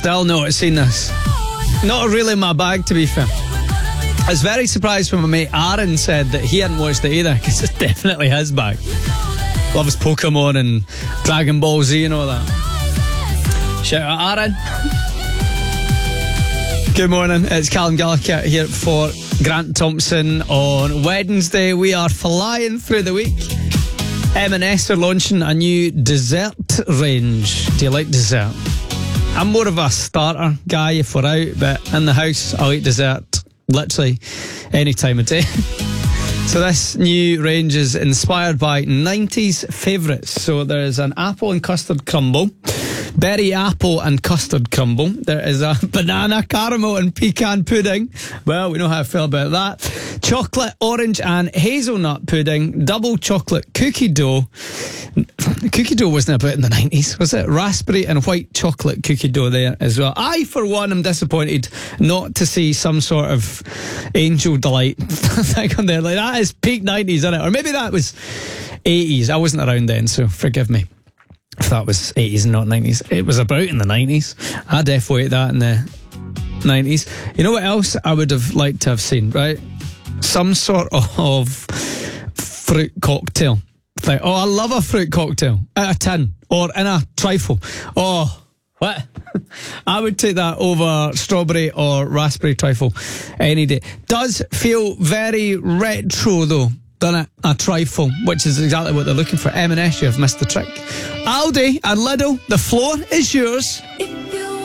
Still not seen this. Not really my bag, to be fair. I was very surprised when my mate Aaron said that he hadn't watched it either, because it's definitely his bag. Loves Pokemon and Dragon Ball Z and all that. Shout out Aaron. Good morning, it's Callum Gallagher here for Grant Thompson on Wednesday. We are flying through the week. M&S are launching a new dessert range. Do you like dessert? I'm more of a starter guy if we're out, but in the house I'll eat dessert literally any time of day. So this new range is inspired by 90s favourites. So there's an apple and custard crumble, berry apple and custard crumble. There is a banana, caramel and pecan pudding. Well, we know how I feel about that. Chocolate, orange and hazelnut pudding. Double chocolate cookie dough. Cookie dough wasn't about in the 90s, was it? Raspberry and white chocolate cookie dough there as well. I, for one, am disappointed not to see some sort of Angel Delight thing on there. Like, that is peak 90s, isn't it? Or maybe that was 80s. I wasn't around then, so forgive me if that was 80s and not 90s. It was about in the 90s. I definitely ate that in the 90s. You know what else I would have liked to have seen, right? Some sort of fruit cocktail. Like, oh, I love a fruit cocktail out a tin or in a trifle. Oh, what? I would take that over strawberry or raspberry trifle any day. Does feel very retro though, doesn't it? A trifle, which is exactly what they're looking for. M&S, you have missed the trick. Aldi and Lidl, the floor is yours.